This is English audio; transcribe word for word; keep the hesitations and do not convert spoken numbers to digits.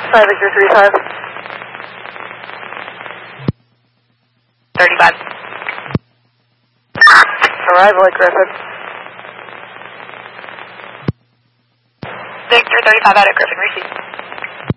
five Victor thirty-five. thirty-five. Arrival at Griffin. Victor thirty-five out at Griffin, receive.